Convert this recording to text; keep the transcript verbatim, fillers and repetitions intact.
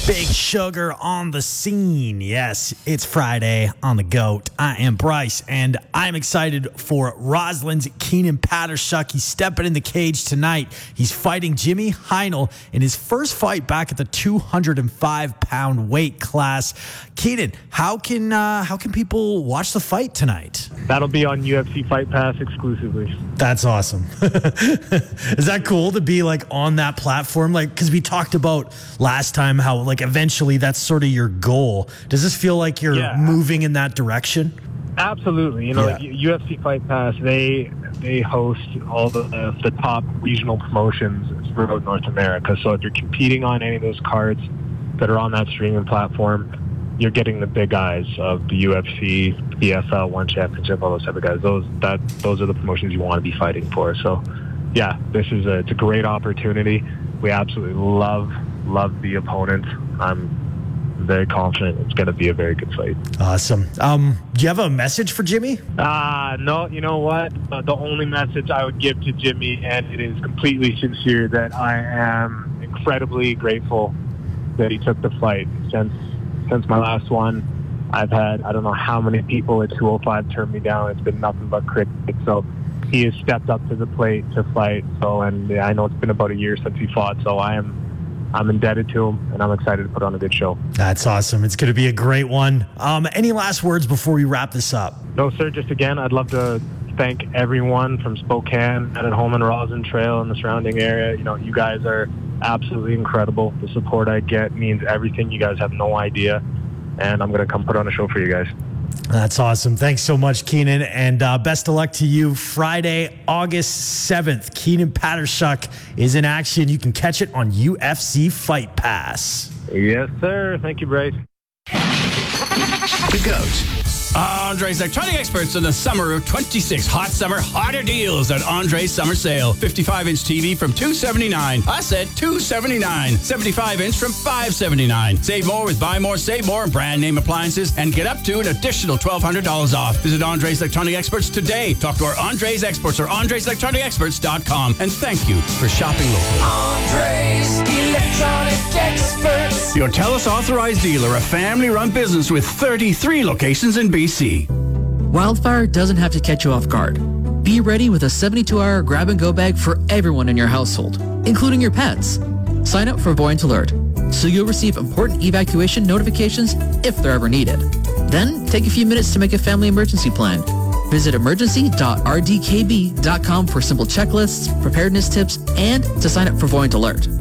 Big Sugar on the scene. Yes, it's Friday on the GOAT. I am Bryce, and I'm excited for Roslyn's Keenan Patershuk. He's stepping in the cage tonight. He's fighting Jimmy Heinl in his first fight back at the two hundred five pound weight class. Keenan, how can uh, how can people watch the fight tonight? That'll be on U F C Fight Pass exclusively. That's awesome. Is that cool to be like on that platform? Like, because we talked about last time how like eventually that's sort of your goal. Does this feel like you're yeah. moving in that direction? Absolutely. You know, yeah. U F C Fight Pass, they they host all the uh, the top regional promotions throughout North America. So if you're competing on any of those cards that are on that streaming platform, you're getting the big eyes of the U F C, P F L, One Championship, all those type of guys. Those that those are the promotions you want to be fighting for. So, yeah, this is a it's a great opportunity. We absolutely love love the opponent. I'm very confident it's going to be a very good fight. Awesome. Um, do you have a message for Jimmy? Uh, no, you know what? Uh, the only message I would give to Jimmy, and it is completely sincere, that I am incredibly grateful that he took the fight. Since since my last one, I've had, I don't know how many people at two oh five turn me down. It's been nothing but critics. So he has stepped up to the plate to fight. So, and I know it's been about a year since he fought. So I am I'm indebted to him, and I'm excited to put on a good show. That's awesome. It's going to be a great one. Um, any last words before we wrap this up? No, sir. Just again, I'd love to thank everyone from Spokane and at home in Roslyn Trail and the surrounding area. You know, you guys are absolutely incredible. The support I get means everything. You guys have no idea, and I'm going to come put on a show for you guys. That's awesome. Thanks so much, Keenan, and uh, best of luck to you. Friday, August seventh, Keenan Patershuk is in action. You can catch it on U F C Fight Pass. Yes, sir. Thank you, Bryce. The GOAT. Andre's Electronic Experts in the summer of twenty-six. Hot summer, hotter deals at Andre's Summer Sale. fifty-five inch T V from two hundred seventy-nine dollars. I said two hundred seventy-nine dollars. seventy-five inch from five hundred seventy-nine dollars. Save more with Buy More, Save More and brand name appliances and get up to an additional twelve hundred dollars off. Visit Andre's Electronic Experts today. Talk to our Andre's Experts or Andres Electronic Experts dot com. And thank you for shopping local. Andre's Electronic Experts. Your TELUS authorized dealer, a family-run business with thirty-three locations in B C. Wildfire doesn't have to catch you off guard. Be ready with a seventy-two hour grab-and-go bag for everyone in your household, including your pets. Sign up for Buoyant Alert, so you'll receive important evacuation notifications if they're ever needed. Then, take a few minutes to make a family emergency plan. Visit emergency dot r d k b dot com for simple checklists, preparedness tips, and to sign up for Buoyant Alert.